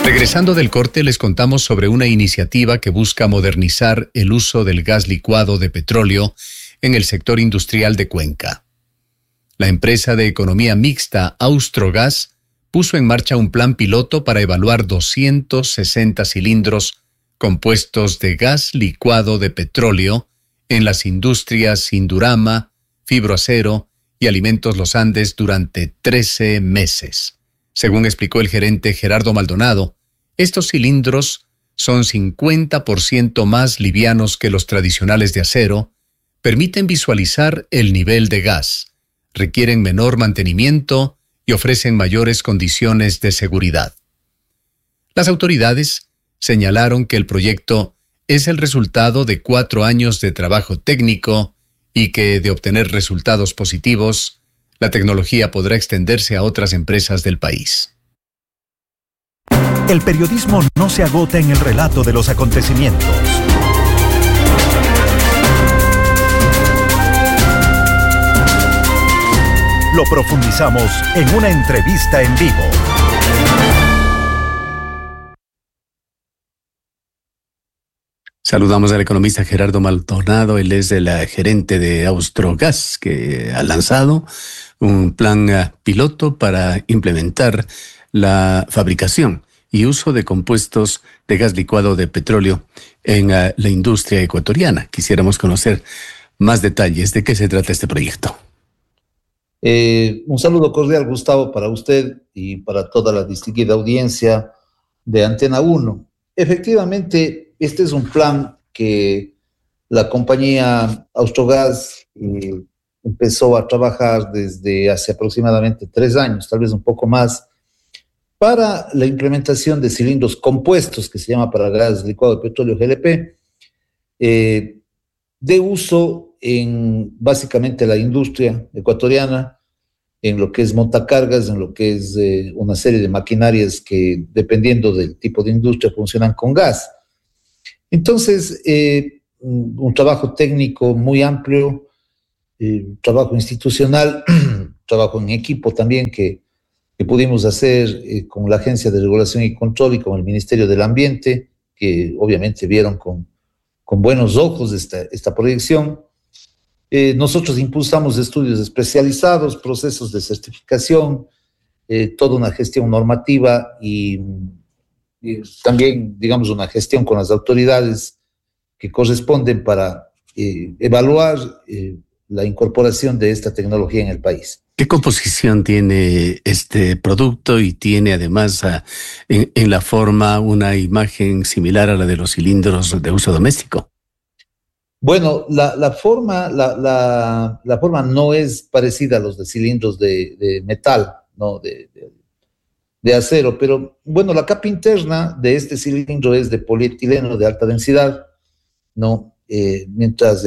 Regresando del corte, les contamos sobre una iniciativa que busca modernizar el uso del gas licuado de petróleo en el sector industrial de Cuenca. La empresa de economía mixta Austrogas puso en marcha un plan piloto para evaluar 260 cilindros compuestos de gas licuado de petróleo en las industrias Indurama, Fibroacero y Alimentos Los Andes durante 13 meses. Según explicó el gerente Gerardo Maldonado, estos cilindros son 50% más livianos que los tradicionales de acero, permiten visualizar el nivel de gas, requieren menor mantenimiento y ofrecen mayores condiciones de seguridad. Las autoridades señalaron que el proyecto es el resultado de 4 años de trabajo técnico y que, de obtener resultados positivos, la tecnología podrá extenderse a otras empresas del país. El periodismo no se agota en el relato de los acontecimientos. Lo profundizamos en una entrevista en vivo. Saludamos al economista Gerardo Maldonado. Él es el gerente de Austrogas, que ha lanzado un plan piloto para implementar la fabricación y uso de compuestos de gas licuado de petróleo en la industria ecuatoriana. Quisiéramos conocer más detalles. ¿De qué se trata este proyecto? Un saludo cordial, Gustavo, para usted y para toda la distinguida audiencia de Antena 1. Efectivamente, este es un plan que la compañía Austrogas empezó a trabajar desde hace aproximadamente 3 años, tal vez un poco más, para la implementación de cilindros compuestos, que se llama para gas licuado de petróleo GLP, de uso en básicamente la industria ecuatoriana, en lo que es montacargas, en lo que es una serie de maquinarias que, dependiendo del tipo de industria, funcionan con gas. Entonces, un trabajo técnico muy amplio, trabajo institucional, trabajo en equipo también que pudimos hacer con la Agencia de Regulación y Control y con el Ministerio del Ambiente, que obviamente vieron con buenos ojos esta proyección. Nosotros impulsamos estudios especializados, procesos de certificación, toda una gestión normativa y también, digamos, una gestión con las autoridades que corresponden para evaluar la incorporación de esta tecnología en el país. ¿Qué composición tiene este producto y tiene además en la forma una imagen similar a la de los cilindros de uso doméstico? Bueno, la forma no es parecida a los de cilindros de metal, ¿no? de acero, pero bueno, la capa interna de este cilindro es de polietileno de alta densidad, ¿no? Mientras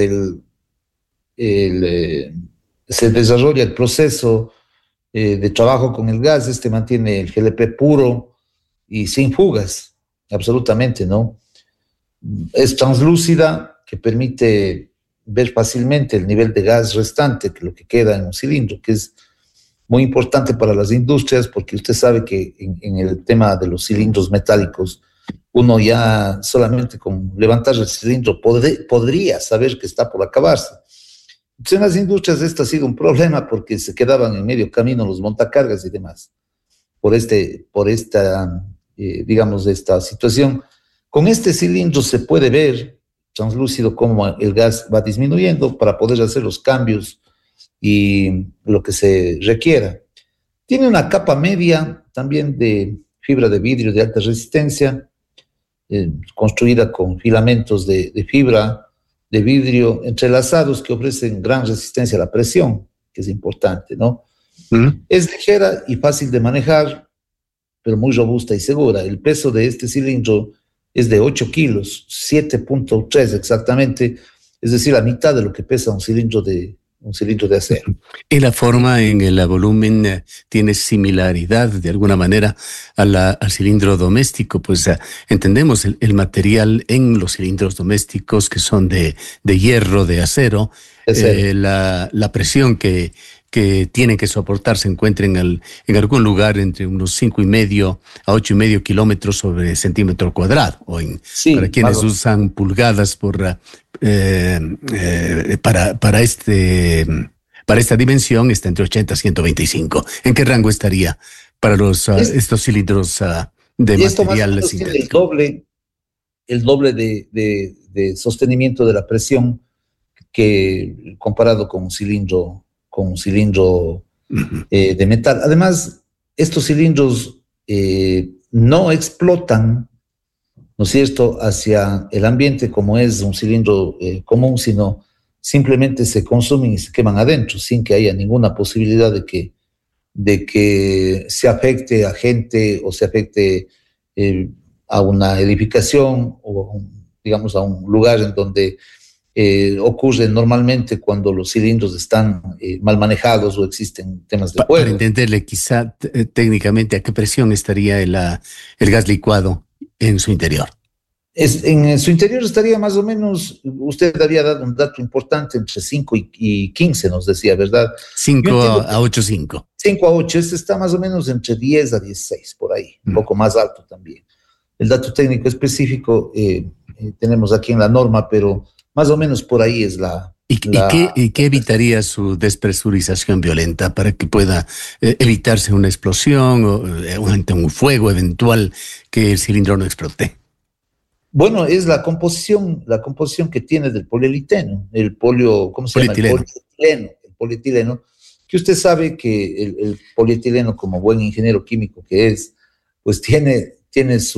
se desarrolla el proceso de trabajo con el gas, mantiene el GLP puro y sin fugas, absolutamente, ¿no? Es translúcida, que permite ver fácilmente el nivel de gas restante, que lo que queda en un cilindro, que es muy importante para las industrias, porque usted sabe que en el tema de los cilindros metálicos, uno ya solamente con levantar el cilindro podría saber que está por acabarse. Entonces, en las industrias esto ha sido un problema porque se quedaban en medio camino los montacargas y demás, por esta situación. Con este cilindro se puede ver translúcido cómo el gas va disminuyendo para poder hacer los cambios y lo que se requiera. Tiene una capa media también de fibra de vidrio de alta resistencia, construida con filamentos de fibra de vidrio entrelazados que ofrecen gran resistencia a la presión, que es importante, ¿no? Es ligera y fácil de manejar, pero muy robusta y segura. El peso de este cilindro es de 8 kilos, 7.3 exactamente, es decir, la mitad de lo que pesa un cilindro de acero. ¿Y la forma en el volumen tiene similaridad de alguna manera al cilindro doméstico? Pues entendemos el material en los cilindros domésticos que son de hierro, de acero, la presión que que tienen que soportar se encuentren en algún lugar entre unos 5,5 a 8,5 kilómetros sobre centímetro cuadrado, Sí, para quienes usan pulgadas para esta dimensión está entre 80 a 125. ¿En qué rango estaría para estos cilindros de esto más o material menos tiene sintético? el doble de sostenimiento de la presión que comparado con un cilindro de metal. Además, estos cilindros no explotan, ¿no es cierto?, hacia el ambiente como es un cilindro común, sino simplemente se consumen y se queman adentro, sin que haya ninguna posibilidad de que se afecte a gente o se afecte a una edificación o, digamos, a un lugar en donde ocurre normalmente cuando los cilindros están mal manejados o existen temas de fuego. Para entenderle quizá técnicamente a qué presión estaría el gas licuado en su interior. En su interior estaría más o menos, usted había dado un dato importante, entre 5 y 15, nos decía, ¿verdad? 5 a 8,5. 5 a 8, este está más o menos entre 10 a 16, por ahí, un poco más alto también. El dato técnico específico tenemos aquí en la norma, pero más o menos por ahí es ¿Y qué evitaría su despresurización violenta para que pueda evitarse una explosión o un fuego eventual que el cilindro no explote? Bueno, es la composición que tiene del poliuretano, ¿cómo se llama? El polietileno, que usted sabe que el polietileno, como buen ingeniero químico que es, pues es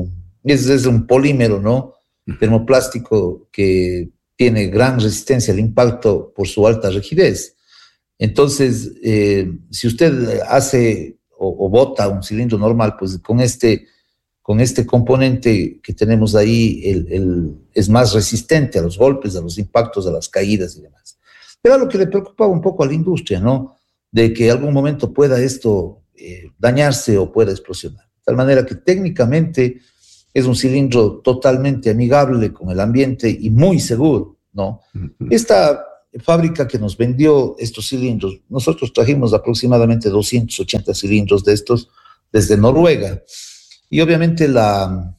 un polímero, ¿no? Termoplástico que tiene gran resistencia al impacto por su alta rigidez. Entonces, si usted hace o bota un cilindro normal, pues con este componente que tenemos ahí, es más resistente a los golpes, a los impactos, a las caídas y demás. Pero lo que le preocupaba un poco a la industria, ¿no? De que en algún momento pueda esto dañarse o pueda explosionar. De tal manera que técnicamente es un cilindro totalmente amigable con el ambiente y muy seguro, ¿no? Esta fábrica que nos vendió estos cilindros, nosotros trajimos aproximadamente 280 cilindros de estos desde Noruega. Y obviamente la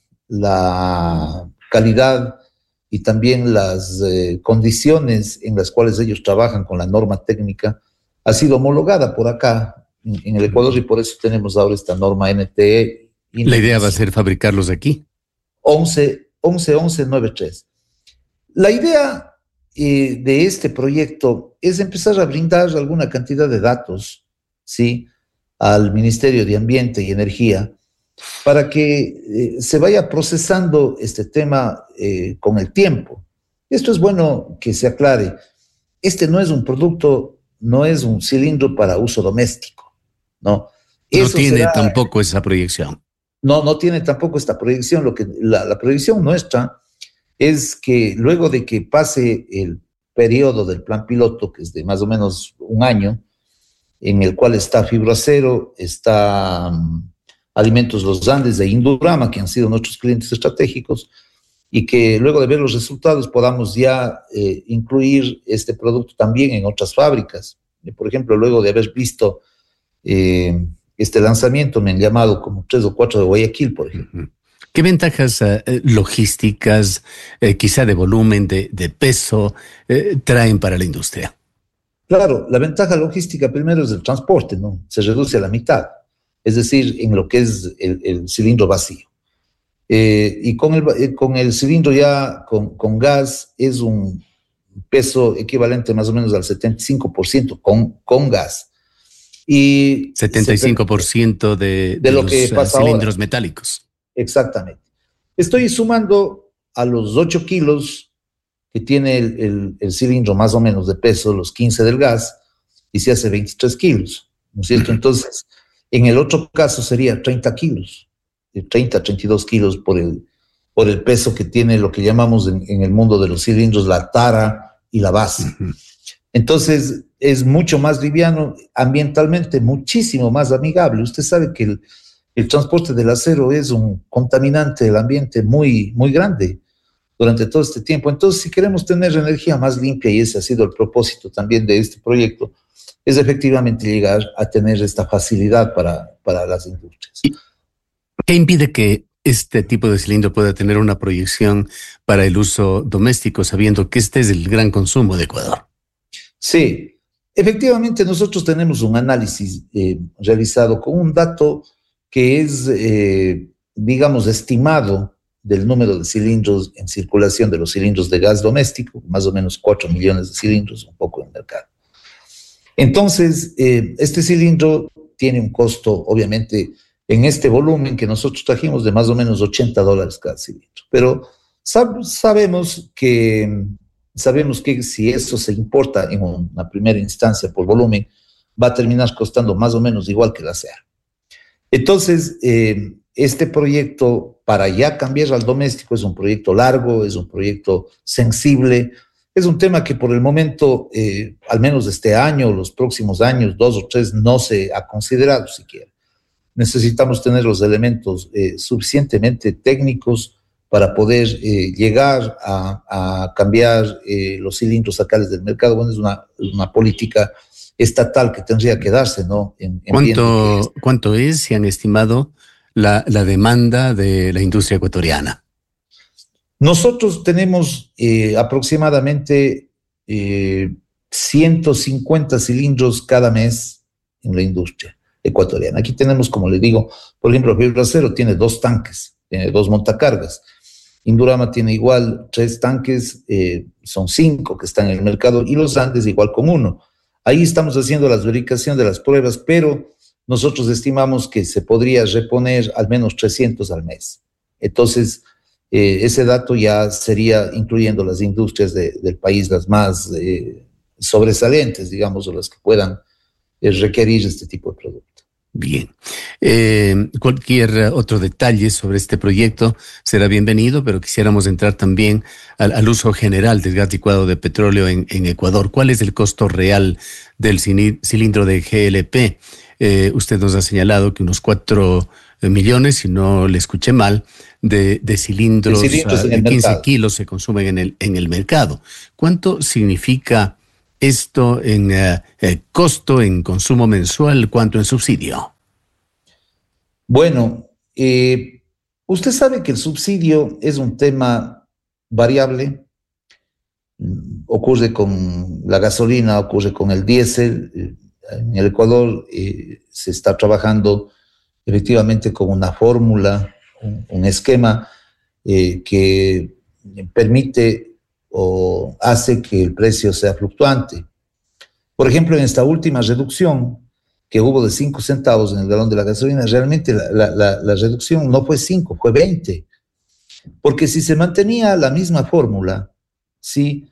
calidad y también las condiciones en las cuales ellos trabajan con la norma técnica ha sido homologada por acá en el Ecuador, y por eso tenemos ahora esta norma NTE. La idea va a ser fabricarlos aquí. 1193. La idea de este proyecto es empezar a brindar alguna cantidad de datos, ¿sí?, al Ministerio de Ambiente y Energía, para que se vaya procesando este tema con el tiempo. Esto es bueno que se aclare. Este no es un producto, no es un cilindro para uso doméstico, ¿no? No tiene tampoco esa proyección. No tiene tampoco esta proyección. La proyección nuestra es que luego de que pase el periodo del plan piloto, que es de más o menos un año, en el cual está Fibroacero, está Alimentos Los Andes de Indurama, que han sido nuestros clientes estratégicos, y que luego de ver los resultados podamos ya incluir este producto también en otras fábricas. Por ejemplo, luego de haber visto este lanzamiento, me han llamado como 3 o 4 de Guayaquil, por ejemplo. ¿Qué ventajas logísticas, quizá de volumen, de peso, traen para la industria? Claro, la ventaja logística primero es el transporte, ¿no? Se reduce a la mitad, es decir, en lo que es el cilindro vacío. Y con el cilindro ya con gas es un peso equivalente más o menos al 75% con gas. Y 75% de lo los que pasa cilindros ahora. Metálicos. Exactamente. Estoy sumando a los 8 kilos que tiene el cilindro más o menos de peso, los 15 del gas, y se hace 23 kilos, ¿no es cierto? Entonces, en el otro caso sería 30 kilos, de 30 a 32 kilos por el peso que tiene lo que llamamos en el mundo de los cilindros la tara y la base. Entonces, es mucho más liviano, ambientalmente muchísimo más amigable. Usted sabe que el transporte del acero es un contaminante del ambiente muy, muy grande durante todo este tiempo. Entonces, si queremos tener energía más limpia, y ese ha sido el propósito también de este proyecto, es efectivamente llegar a tener esta facilidad para las industrias. ¿Qué impide que este tipo de cilindro pueda tener una proyección para el uso doméstico, sabiendo que este es el gran consumo de Ecuador? Sí, efectivamente nosotros tenemos un análisis realizado con un dato que es, digamos, estimado del número de cilindros en circulación de los cilindros de gas doméstico, más o menos 4 millones de cilindros, un poco en el mercado. Entonces, este cilindro tiene un costo, obviamente, en este volumen que nosotros trajimos de más o menos $80 cada cilindro. Pero sabemos que si eso se importa en una primera instancia por volumen, va a terminar costando más o menos igual que el acero. Entonces, este proyecto para ya cambiar al doméstico es un proyecto largo, es un proyecto sensible, es un tema que por el momento, al menos este año, los próximos años, 2 o 3, no se ha considerado siquiera. Necesitamos tener los elementos suficientemente técnicos para poder llegar a cambiar los cilindros sacales del mercado. Bueno, es una política estatal que tendría que darse, ¿no? ¿Cuánto es, si han estimado, la demanda de la industria ecuatoriana? Nosotros tenemos aproximadamente 150 cilindros cada mes en la industria ecuatoriana. Aquí tenemos, como le digo, por ejemplo, Fibracero tiene 2 tanques, tiene 2 montacargas. Indurama tiene igual 3 tanques, son 5 que están en el mercado, y los Andes igual con 1. Ahí estamos haciendo las verificaciones de las pruebas, pero nosotros estimamos que se podría reponer al menos 300 al mes. Entonces, ese dato ya sería incluyendo las industrias del país, las más sobresalientes, digamos, o las que puedan requerir este tipo de producto. Bien. Cualquier otro detalle sobre este proyecto será bienvenido, pero quisiéramos entrar también al uso general del gas licuado de petróleo en Ecuador. ¿Cuál es el costo real del cilindro de GLP? Usted nos ha señalado que unos 4 millones, si no le escuché mal, de cilindros de 15 mercado. Kilos se consumen en el mercado. ¿Cuánto significa esto en costo, en consumo mensual, cuánto en subsidio? Bueno, usted sabe que el subsidio es un tema variable. Ocurre con la gasolina, ocurre con el diésel. En el Ecuador se está trabajando efectivamente con una fórmula, un esquema que permite o hace que el precio sea fluctuante. Por ejemplo, en esta última reducción que hubo de 5 centavos en el galón de la gasolina, realmente la reducción no fue 5, fue 20. Porque si se mantenía la misma fórmula, ¿sí?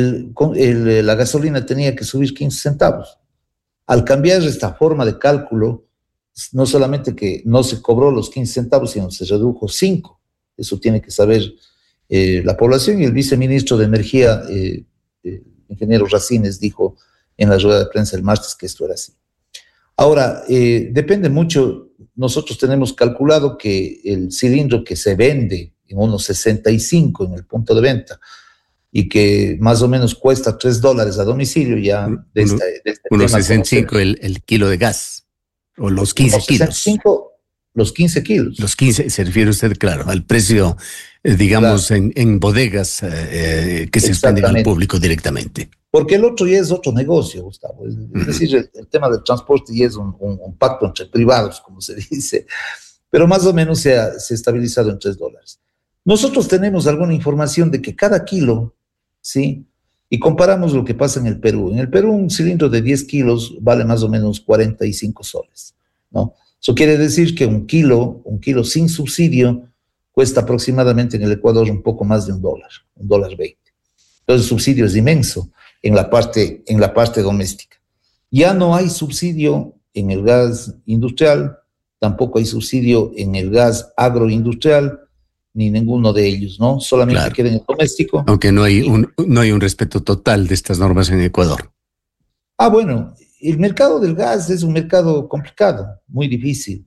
La gasolina tenía que subir 15 centavos. Al cambiar esta forma de cálculo, no solamente que no se cobró los 15 centavos, sino se redujo 5. Eso tiene que saber la población, y el viceministro de Energía, el ingeniero Racines, dijo en la rueda de prensa el martes que esto era así. Ahora, depende mucho. Nosotros tenemos calculado que el cilindro que se vende en unos 65 en el punto de venta y que más o menos cuesta $3 a domicilio ya de este unos 65 el kilo de gas, o los 15 kilos. Los 15 kilos. Los 15, se refiere usted, claro, al precio, digamos, claro, en bodegas que se expenden al público directamente. Porque el otro ya es otro negocio, Gustavo. Es decir, el tema del transporte ya es un pacto entre privados, como se dice, pero más o menos se ha estabilizado en $3. Nosotros tenemos alguna información de que cada kilo, ¿sí? Y comparamos lo que pasa en el Perú. En el Perú un cilindro de 10 kilos vale más o menos 45 soles, ¿no? Eso quiere decir que un kilo sin subsidio cuesta aproximadamente en el Ecuador un poco más de $1, $1.20. Entonces el subsidio es inmenso en la parte doméstica. Ya no hay subsidio en el gas industrial, tampoco hay subsidio en el gas agroindustrial, ni ninguno de ellos, ¿no? Solamente claro, queda en el doméstico. Aunque no hay un respeto total de estas normas en Ecuador. Bueno, el mercado del gas es un mercado complicado, muy difícil.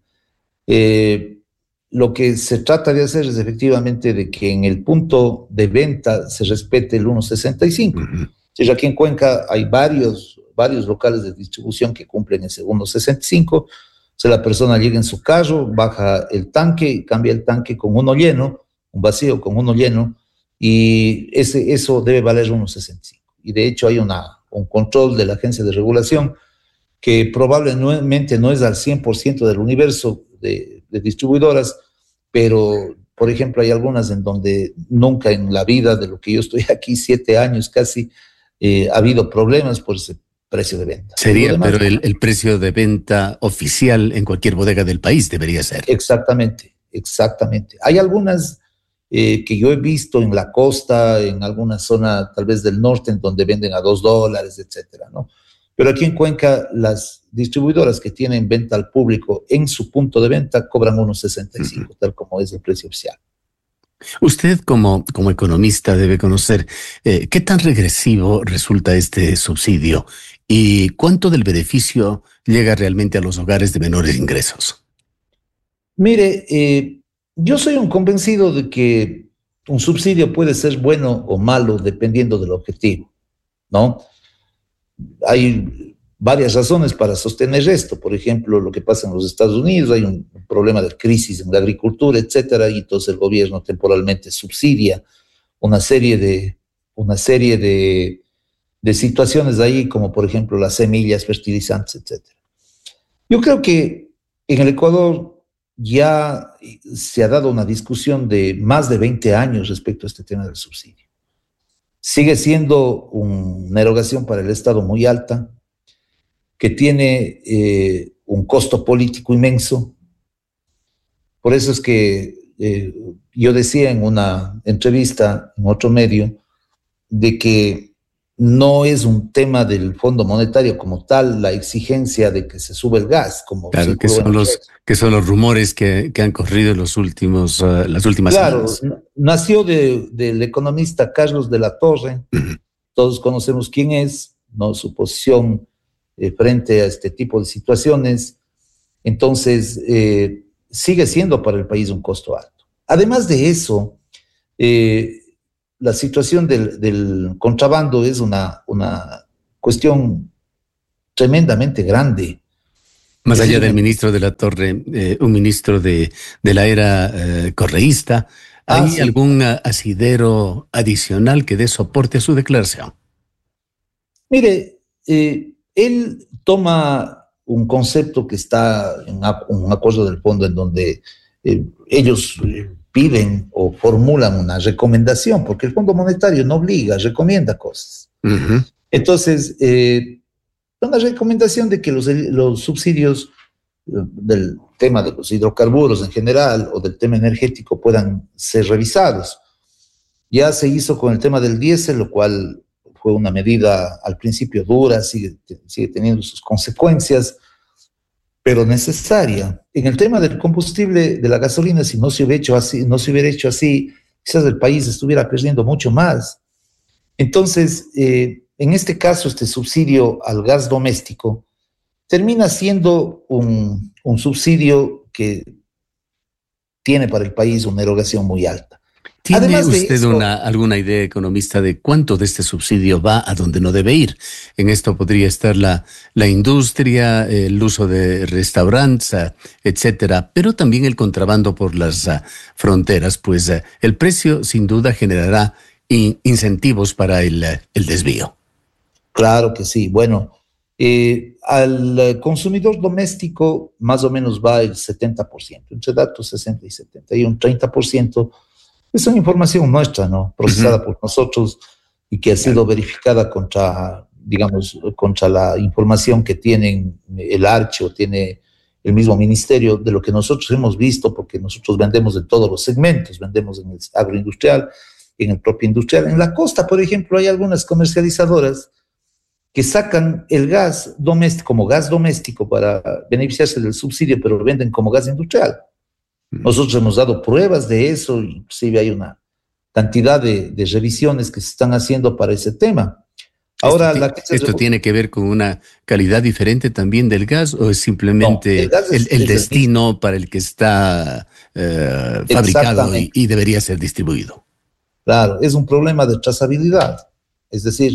Lo que se trata de hacer es efectivamente de que en el punto de venta se respete el 1.65. Si aquí en Cuenca hay varios varios locales de distribución que cumplen ese 1.65. Si la persona llega en su carro, baja el tanque, cambia el tanque con uno lleno, un vacío con uno lleno, y eso debe valer 1.65. Y de hecho hay un control de la agencia de regulación que probablemente no es al 100% del universo de distribuidoras, pero, por ejemplo, hay algunas en donde nunca en la vida de lo que yo estoy aquí, 7 años casi, ha habido problemas por ese precio de venta. Sería, pero el precio de venta oficial en cualquier bodega del país debería ser. Exactamente, exactamente. Hay algunas que yo he visto en la costa, en alguna zona tal vez del norte, en donde venden a $2, etcétera, ¿no? Pero aquí en Cuenca, las distribuidoras que tienen venta al público en su punto de venta cobran 1.65, tal como es el precio oficial. Usted como economista debe conocer qué tan regresivo resulta este subsidio y cuánto del beneficio llega realmente a los hogares de menores ingresos. Mire, yo soy un convencido de que un subsidio puede ser bueno o malo dependiendo del objetivo, ¿no? Hay varias razones para sostener esto. Por ejemplo, lo que pasa en los Estados Unidos, hay un problema de crisis en la agricultura, etcétera, y entonces el gobierno temporalmente subsidia una serie de situaciones ahí, como por ejemplo las semillas, fertilizantes, etcétera. Yo creo que en el Ecuador ya se ha dado una discusión de más de 20 años respecto a este tema del subsidio. Sigue siendo una erogación para el Estado muy alta, que tiene un costo político inmenso. Por eso es que yo decía en una entrevista en otro medio de que no es un tema del Fondo Monetario como tal la exigencia de que se sube el gas. Como claro, que son los rumores que han corrido en las últimas semanas. Claro, nació del economista Carlos de la Torre. Todos conocemos quién es, ¿no? Su posición frente a este tipo de situaciones. Entonces, sigue siendo para el país un costo alto. Además de eso, la situación del contrabando es una cuestión tremendamente grande. Más allá del ministro de la Torre, un ministro de la era correísta, ¿hay sí. algún asidero adicional que dé soporte a su declaración? Mire, él toma un concepto que está en un acuerdo del fondo en donde ellos piden o formulan una recomendación, porque el Fondo Monetario no obliga, recomienda cosas. Uh-huh. Entonces, una recomendación de que los subsidios del tema de los hidrocarburos en general o del tema energético puedan ser revisados. Ya se hizo con el tema del diésel, lo cual fue una medida al principio dura, sigue teniendo sus consecuencias, pero necesaria. En el tema del combustible, de la gasolina, si no se hubiera hecho así, quizás el país estuviera perdiendo mucho más. Entonces, en este caso, este subsidio al gas doméstico termina siendo un subsidio que tiene para el país una erogación muy alta. ¿Tiene Además usted alguna idea, economista, de cuánto de este subsidio va a donde no debe ir? En esto podría estar la industria, el uso de restaurantes, etcétera, pero también el contrabando por las fronteras, pues el precio sin duda generará incentivos para el desvío. Claro que sí. Bueno, al consumidor doméstico más o menos va el 70%, entre datos 60 y 70, y un 30%. Es una información nuestra, ¿no? Procesada uh-huh. por nosotros y que ha sido verificada contra la información que tienen el Archi o tiene el mismo ministerio, de lo que nosotros hemos visto, porque nosotros vendemos en todos los segmentos, vendemos en el agroindustrial, en el propio industrial. En la costa, por ejemplo, hay algunas comercializadoras que sacan el gas doméstico como gas doméstico para beneficiarse del subsidio, pero lo venden como gas industrial. Nosotros hemos dado pruebas de eso, inclusive hay una cantidad de revisiones que se están haciendo para ese tema. Ahora, ¿Esto tiene que ver con una calidad diferente también del gas o es simplemente el destino para el que está fabricado y debería ser distribuido? Claro, es un problema de trazabilidad. Es decir,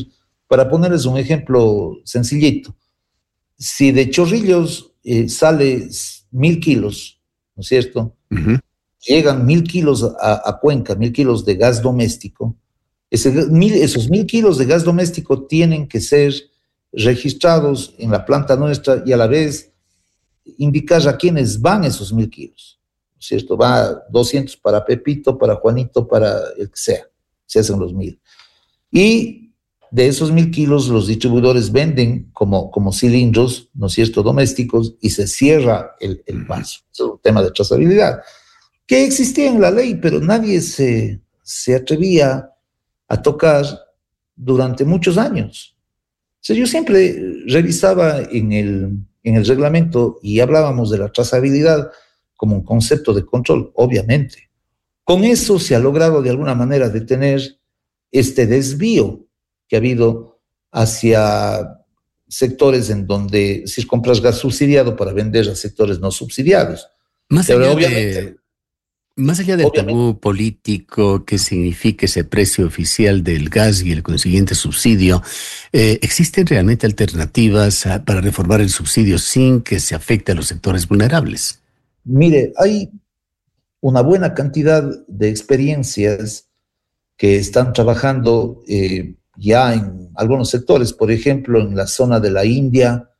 Para ponerles un ejemplo sencillito, si de Chorrillos sale 1.000 kilos, ¿no es cierto? Ujú. Llegan 1.000 kilos a Cuenca, 1.000 kilos de gas doméstico. Esos 1.000 kilos de gas doméstico tienen que ser registrados en la planta nuestra y a la vez indicar a quiénes van esos 1.000 kilos, ¿no es cierto? Va 200 para Pepito, para Juanito, para el que sea, se hacen los 1.000. Y de esos 1.000 kilos los distribuidores venden como cilindros, ¿no es cierto?, domésticos, y se cierra el paso. Es un tema de trazabilidad que existía en la ley, pero nadie se atrevía a tocar durante muchos años. O sea, yo siempre revisaba en el reglamento y hablábamos de la trazabilidad como un concepto de control, obviamente. Con eso se ha logrado de alguna manera detener este desvío que ha habido hacia sectores en donde si compras gas subsidiado para vender a sectores no subsidiados. Más Pero allá obviamente, más allá del tabú político que significa ese precio oficial del gas y el consiguiente subsidio, ¿existen realmente alternativas para reformar el subsidio sin que se afecte a los sectores vulnerables? mire, hay una buena cantidad de experiencias que están trabajando ya en algunos sectores, por ejemplo, en la zona de la India,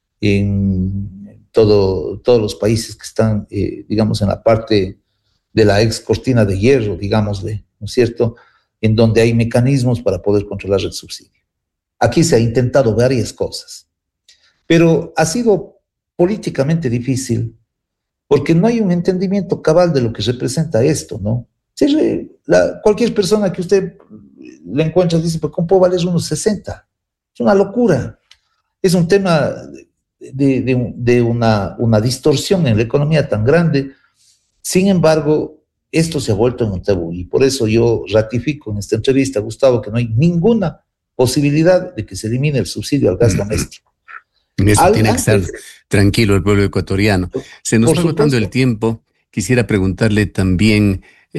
en todos los países que están, digamos, en la parte de la ex cortina de hierro, digámosle, ¿no es cierto?, en donde hay mecanismos para poder controlar el subsidio. Aquí se ha intentado varias cosas, pero ha sido políticamente difícil porque no hay un entendimiento cabal de lo que representa esto, ¿no? Sí, cualquier persona que usted le encuentra dice, pero ¿cómo puedo valer unos 60? Es una locura. Es un tema de una distorsión en la economía tan grande. Sin embargo, esto se ha vuelto en un tabú y por eso yo ratifico en esta entrevista, Gustavo, que no hay ninguna posibilidad de que se elimine el subsidio al gas doméstico. En eso tiene que estar tranquilo el pueblo ecuatoriano. Se nos va agotando el tiempo. Quisiera preguntarle también,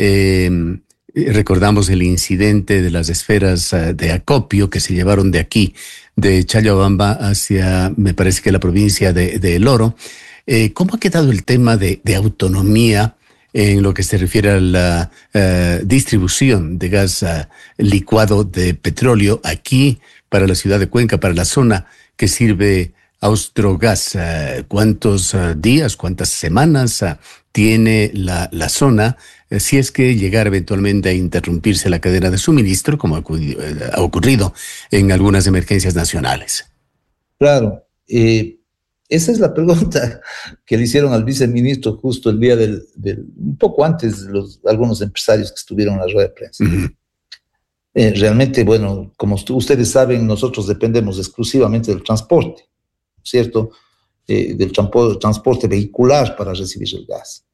recordamos el incidente de las esferas de acopio que se llevaron de aquí, de Challabamba hacia, me parece que la provincia de El Oro. ¿Cómo ha quedado el tema de autonomía en lo que se refiere a la distribución de gas licuado de petróleo aquí para la ciudad de Cuenca, para la zona que sirve Austrogas? ¿Cuántos días, cuántas semanas tiene la zona si es que llegara eventualmente a interrumpirse la cadena de suministro, como ha ocurrido en algunas emergencias nacionales? Claro, esa es la pregunta que le hicieron al viceministro justo el día un poco antes, algunos empresarios que estuvieron en la rueda de prensa. Uh-huh. Realmente, bueno, como ustedes saben, nosotros dependemos exclusivamente del transporte, ¿cierto? Del transporte vehicular para recibir el gas.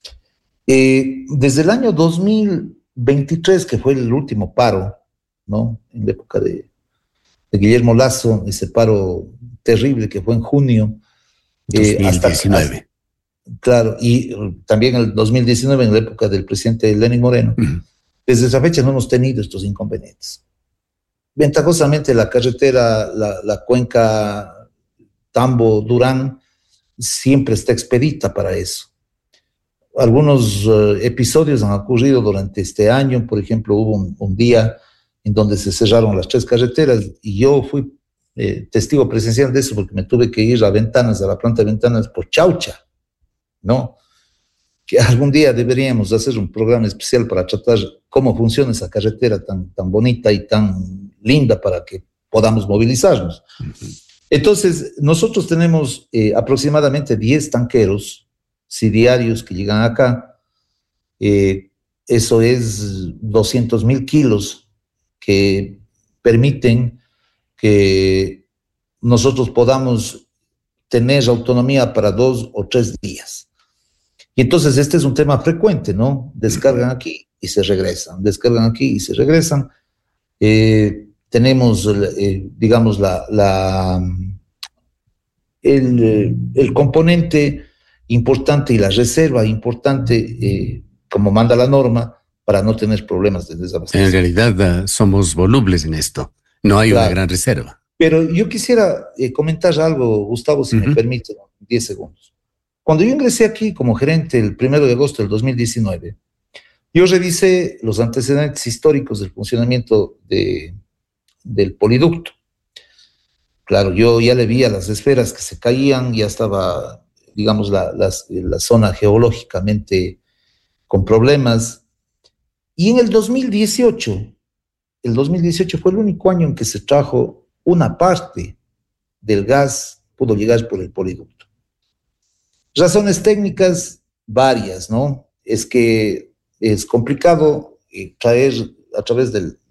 Desde el año 2023, que fue el último paro, ¿no? En la época de Guillermo Lasso, ese paro terrible que fue en junio. 2019. Claro, y también el 2019 en la época del presidente Lenín Moreno. Uh-huh. Desde esa fecha no hemos tenido estos inconvenientes. Ventajosamente la carretera, la cuenca Tambo-Durán siempre está expedita para eso. Algunos episodios han ocurrido durante este año. Por ejemplo, hubo un día en donde se cerraron las 3 carreteras y yo fui testigo presencial de eso porque me tuve que ir a la planta de Ventanas por Chaucha, ¿no? Que algún día deberíamos hacer un programa especial para tratar cómo funciona esa carretera tan bonita y tan linda para que podamos movilizarnos. Uh-huh. Entonces, nosotros tenemos aproximadamente 10 tanqueros diarios que llegan acá. Eso es 200,000 kilos que permiten que nosotros podamos tener autonomía para 2 o 3 días. Y entonces este es un tema frecuente, ¿no? Descargan aquí y se regresan, descargan aquí y se regresan. Tenemos, digamos, el componente importante y la reserva importante, como manda la norma, para no tener problemas de desabastecimiento. En realidad somos volubles en esto. No hay una Claro. gran reserva. Pero yo quisiera comentar algo, Gustavo, si me permite, 10 segundos. Cuando yo ingresé aquí como gerente el 1 de agosto del 2019, yo revisé los antecedentes históricos del funcionamiento del poliducto. Claro, yo ya le vi a las esferas que se caían, ya estaba, digamos, la zona geológicamente con problemas. Y en el 2018 fue el único año en que se trajo una parte del gas, pudo llegar por el poliducto. Razones técnicas varias, ¿no? Es que es complicado traer a través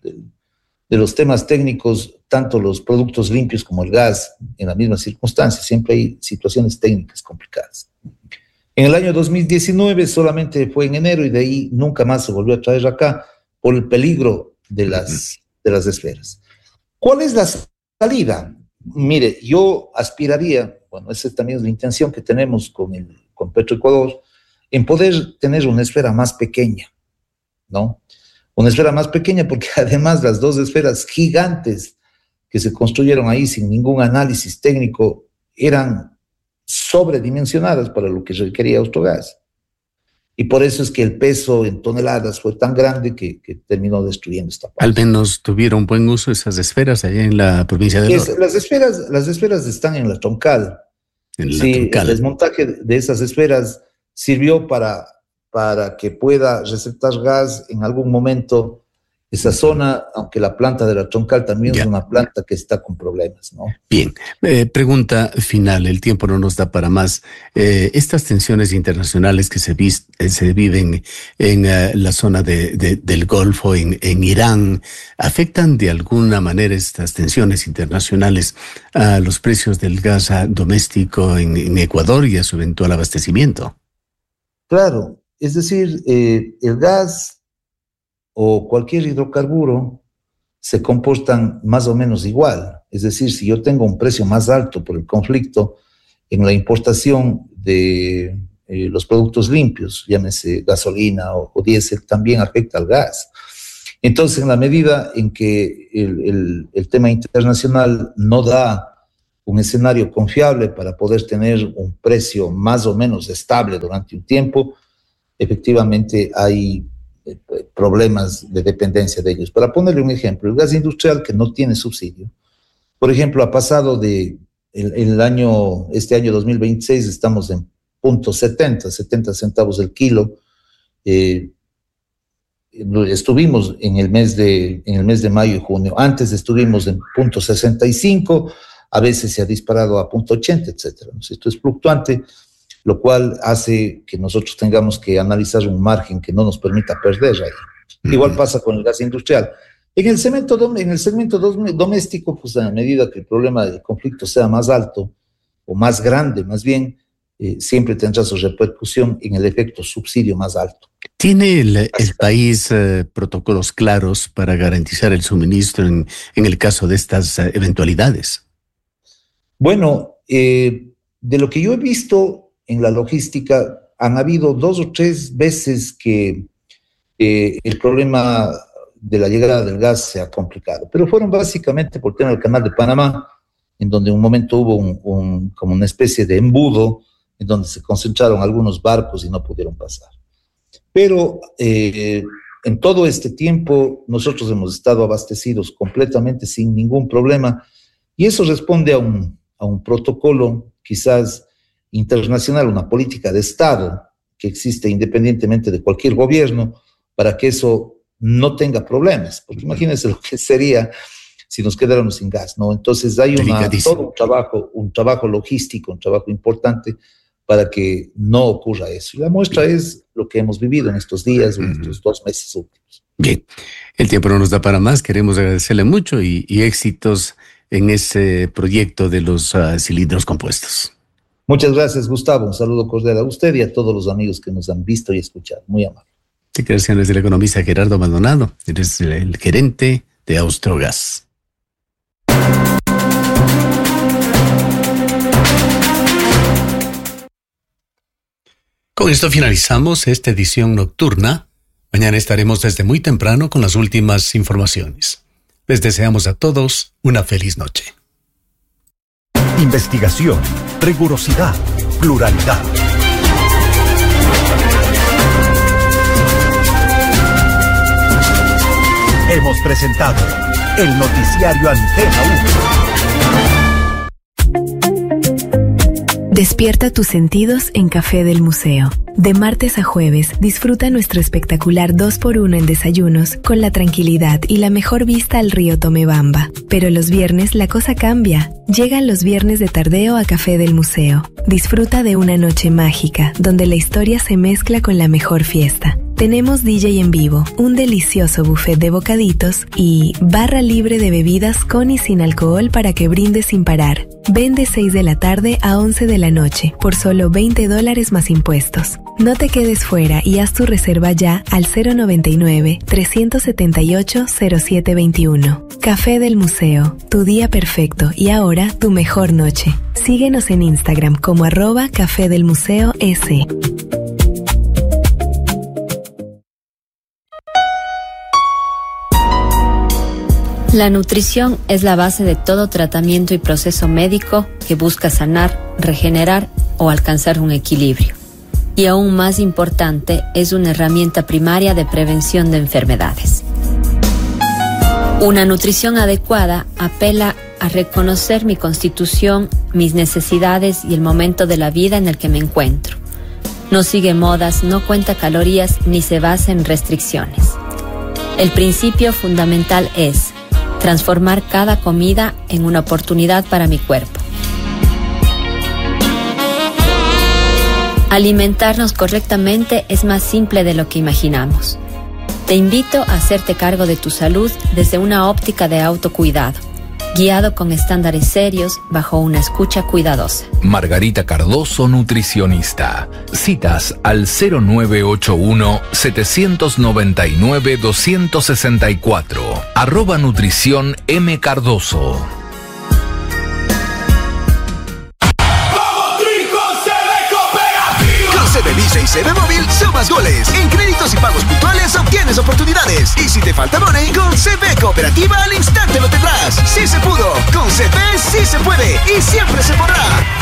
de los temas técnicos tanto los productos limpios como el gas en las mismas circunstancias. Siempre hay situaciones técnicas complicadas. En el año 2019 solamente fue en enero y de ahí nunca más se volvió a traer acá por el peligro de las esferas. ¿Cuál es la salida? Mire, yo aspiraría, bueno, esa también es la intención que tenemos con Petroecuador, en poder tener una esfera más pequeña, ¿no? Una esfera más pequeña porque además las dos esferas gigantes que se construyeron ahí sin ningún análisis técnico eran sobredimensionadas para lo que requería Autogas. Y por eso es que el peso en toneladas fue tan grande que terminó destruyendo esta parte. Al menos tuvieron buen uso esas esferas allá en la provincia de Loro. Las esferas están en la troncal. Sí, el desmontaje de esas esferas sirvió para que pueda receptar gas en algún momento esa zona, aunque la planta de la troncal también es una planta que está con problemas, ¿no? Bien, pregunta final, el tiempo no nos da para más. Estas tensiones internacionales que se viven en la zona del Golfo, en Irán, ¿afectan de alguna manera estas tensiones internacionales a los precios del gas doméstico en Ecuador y a su eventual abastecimiento? Claro, es decir, el gas o cualquier hidrocarburo se comportan más o menos igual. Es decir, si yo tengo un precio más alto por el conflicto en la importación de los productos limpios, llámese gasolina o diésel, también afecta al gas. Entonces, en la medida en que el tema internacional no da un escenario confiable para poder tener un precio más o menos estable durante un tiempo, efectivamente hay problemas de dependencia de ellos. Para ponerle un ejemplo, el gas industrial que no tiene subsidio, por ejemplo, ha pasado este año 2026 estamos en 70 centavos el kilo. Estuvimos en el mes de mayo y junio. Antes estuvimos en 0.65, a veces se ha disparado a 0.80, etcétera. Esto es fluctuante, lo cual hace que nosotros tengamos que analizar un margen que no nos permita perder ahí. Igual pasa con el gas industrial. En el segmento doméstico, pues a medida que el problema del conflicto sea más alto o más grande, más bien, siempre tendrá su repercusión en el efecto subsidio más alto. ¿Tiene el país protocolos claros para garantizar el suministro en el caso de estas eventualidades? Bueno, de lo que yo he visto en la logística, han habido 2 o 3 veces que el problema de la llegada del gas se ha complicado, pero fueron básicamente por el tema del Canal de Panamá, en donde en un momento hubo como una especie de embudo, en donde se concentraron algunos barcos y no pudieron pasar. Pero en todo este tiempo nosotros hemos estado abastecidos completamente sin ningún problema, y eso responde a un protocolo quizás internacional, una política de Estado que existe independientemente de cualquier gobierno para que eso no tenga problemas, porque imagínense lo que sería si nos quedáramos sin gas, ¿no? Entonces hay todo un trabajo logístico, un trabajo importante para que no ocurra eso. Y la muestra es lo que hemos vivido en estos días, en estos 2 meses últimos. Bien, el tiempo no nos da para más, queremos agradecerle mucho y éxitos en ese proyecto de los cilindros compuestos. Muchas gracias, Gustavo. Un saludo cordial a usted y a todos los amigos que nos han visto y escuchado. Muy amable. Declaraciones del economista Gerardo Maldonado, eres el gerente de Austrogas. Con esto finalizamos esta edición nocturna. Mañana estaremos desde muy temprano con las últimas informaciones. Les deseamos a todos una feliz noche. Investigación, rigurosidad, pluralidad. Hemos presentado el noticiario Antena 1. Despierta tus sentidos en Café del Museo. De martes a jueves, disfruta nuestro espectacular 2x1 en desayunos con la tranquilidad y la mejor vista al río Tomebamba. Pero los viernes la cosa cambia. Llegan los viernes de tardeo a Café del Museo. Disfruta de una noche mágica, donde la historia se mezcla con la mejor fiesta. Tenemos DJ en vivo, un delicioso buffet de bocaditos y barra libre de bebidas con y sin alcohol para que brindes sin parar. Ven de 6 de la tarde a 11 de la noche por solo $20 más impuestos. No te quedes fuera y haz tu reserva ya al 099-378-0721. Café del Museo, tu día perfecto y ahora tu mejor noche. Síguenos en Instagram como @Café del Museo S. La nutrición es la base de todo tratamiento y proceso médico que busca sanar, regenerar o alcanzar un equilibrio. Y aún más importante, es una herramienta primaria de prevención de enfermedades. Una nutrición adecuada apela a reconocer mi constitución, mis necesidades y el momento de la vida en el que me encuentro. No sigue modas, no cuenta calorías ni se basa en restricciones. El principio fundamental es transformar cada comida en una oportunidad para mi cuerpo. Alimentarnos correctamente es más simple de lo que imaginamos. Te invito a hacerte cargo de tu salud desde una óptica de autocuidado, guiado con estándares serios bajo una escucha cuidadosa. Margarita Cardoso, nutricionista. Citas al 0981-799-264. @nutrición M. Cardoso. CB Visa y CB Móvil sumas goles. En créditos y pagos puntuales obtienes oportunidades. Y si te falta money, con CB Cooperativa al instante lo tendrás. Sí se pudo. Con CB sí se puede. Y siempre se podrá.